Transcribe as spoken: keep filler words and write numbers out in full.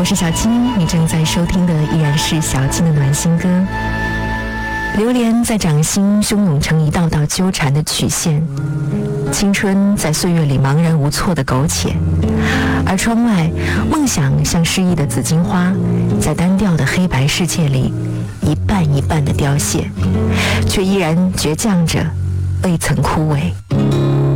我是小青，你正在收听的依然是小青的暖心歌。流连在掌心，汹涌成一道道纠缠的曲线，青春在岁月里茫然无措的苟且，而窗外，梦想像诗意的紫荆花，在单调的黑白世界里一半一半的凋谢，却依然倔强着，未曾枯萎。